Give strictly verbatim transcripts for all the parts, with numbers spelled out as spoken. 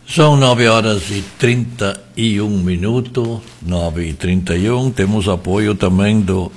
São nove horas e trinta e um minutos, nove e trinta e um. Temos apoio também do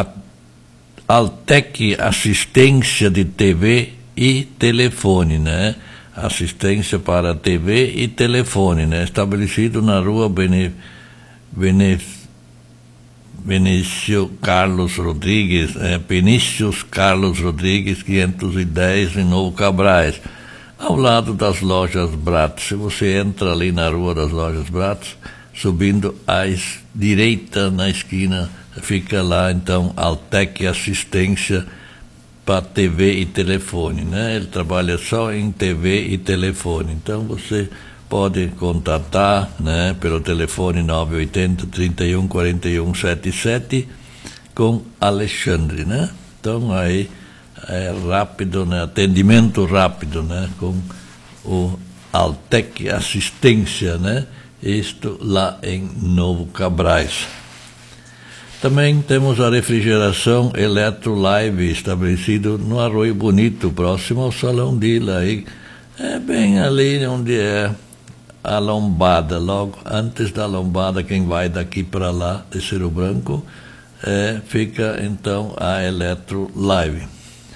Altec Assistência de T V e Telefone, né? Assistência para T V e telefone, né? Estabelecido na rua Bene, Bene, Benício Carlos Rodrigues, é, Benícios Carlos Rodrigues, quinhentos e dez, em Novo Cabrais, ao lado das lojas Bratz. Se você entra ali na rua das lojas Bratz, subindo à direita na esquina, fica lá então Altec Assistência para T V e telefone, né? Ele trabalha só em T V e telefone. Então você pode contatar, né, pelo telefone nove oito zero, trinta e um, quarenta e um, setenta e sete com Alexandre, né? Então aí é rápido, né? Atendimento rápido, né? Com o Altec Assistência, né? Isto lá em Novo Cabrais. Também temos a refrigeração Eletro Live, estabelecido no Arroio Bonito, próximo ao Salão Dila. Aí é bem ali onde é a lombada, logo antes da lombada, quem vai daqui para lá, de Cerro Branco, é, fica então a Eletro Live.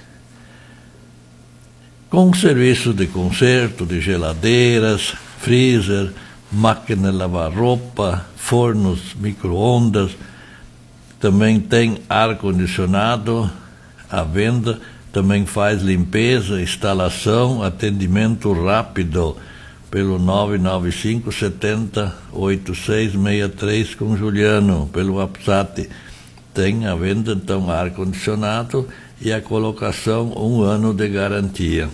Com serviço de conserto de geladeiras, freezer, máquina de lavar roupa, fornos, micro-ondas, também tem ar-condicionado à venda, também faz limpeza, instalação, atendimento rápido pelo nove nove cinco, setenta, oitenta e seis, sessenta e três com Juliano, pelo WhatsApp. Tem a venda então ar-condicionado e a colocação um ano de garantia.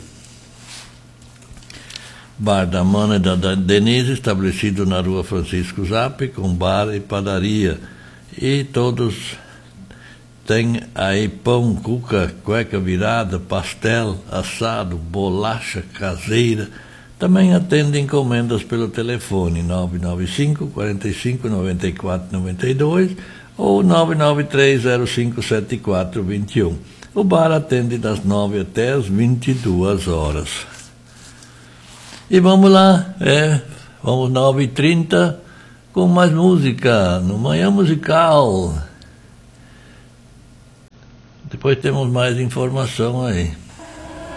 Bar da Mana e da Denise, estabelecido na rua Francisco Zap, com bar e padaria. E todos têm aí pão, cuca, cueca virada, pastel, assado, bolacha caseira. Também atende encomendas pelo telefone nove nove cinco, quarenta e cinco, noventa e quatro, noventa e dois ou nove nove três, zero cinco, sete quatro, vinte e um. O bar atende das nove até as vinte e duas horas. E vamos lá, é, vamos nove e trinta com mais música, no Manhã Musical. Depois temos mais informação aí.